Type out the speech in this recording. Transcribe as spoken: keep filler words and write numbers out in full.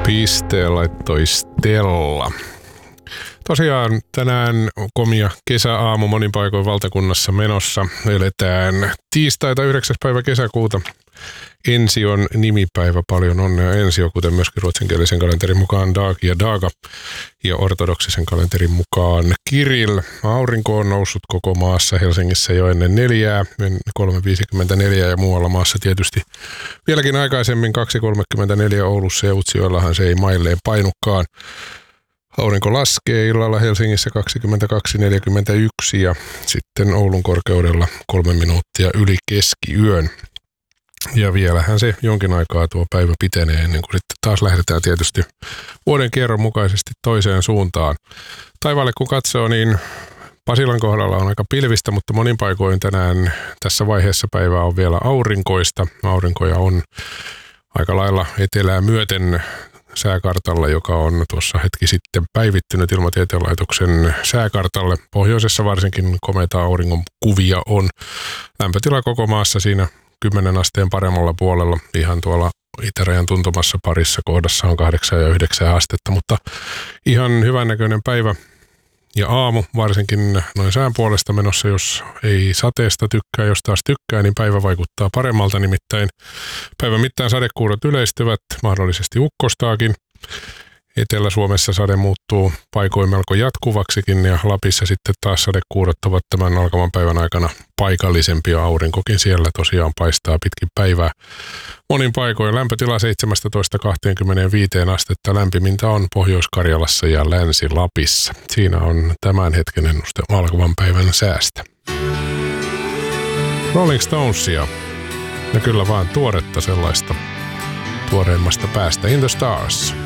Pisteen laittoi Stella. Tosiaan tänään komia kesäaamu monin paikoin valtakunnassa menossa. Eletään tiistaita yhdeksäs päivä kesäkuuta. Ension nimipäivä, paljon onnea Ensio, kuten myöskin ruotsinkielisen kalenterin mukaan Dag ja Daga ja ortodoksisen kalenterin mukaan Kirill. Aurinko on noussut koko maassa, Helsingissä jo ennen neljää, kolme viisikymmentäneljä ja muualla maassa tietysti vieläkin aikaisemmin kaksi kolmekymmentäneljä Oulussa ja Utsjoellahan se ei mailleen painukaan. Aurinko laskee illalla Helsingissä kaksikymmentäkaksi neljäkymmentäyksi ja sitten Oulun korkeudella kolme minuuttia yli keskiyön. Ja vielähän se jonkin aikaa tuo päivä pitenee ennen kuin sitten taas lähdetään tietysti vuoden kierron mukaisesti toiseen suuntaan. Taivaalle kun katsoo, niin Pasilan kohdalla on aika pilvistä, mutta monin paikoin tänään tässä vaiheessa päivää on vielä aurinkoista. Aurinkoja on aika lailla etelää myöten sääkartalla, joka on tuossa hetki sitten päivittynyt Ilmatieteen laitoksen sääkartalle. Pohjoisessa varsinkin komeita auringon kuvia on. Lämpötila koko maassa siinä kymmenen asteen paremmalla puolella. Ihan tuolla itärajan tuntumassa parissa kohdassa on kahdeksan ja yhdeksän astetta, mutta ihan hyvännäköinen päivä ja aamu, varsinkin noin sään puolesta menossa, jos ei sateesta tykkää, jos taas tykkää, niin päivä vaikuttaa paremmalta, nimittäin päivän mittaan sadekuurot yleistyvät, mahdollisesti ukkostaakin. Etelä-Suomessa sade muuttuu paikoin melko jatkuvaksikin ja Lapissa sitten taas sadekuurot ovat tämän alkavan päivän aikana paikallisempia. Aurinkokin siellä tosiaan paistaa pitkin päivää. Monin paikoin lämpötila seitsemästätoista kaksikymmentäviisi astetta. Lämpimintä on Pohjois-Karjalassa ja Länsi-Lapissa. Siinä on tämän hetken ennuste alkavan päivän säästä. Rolling Stonesia. Ja kyllä vaan tuoretta sellaista tuoreimmasta päästä. In the Stars.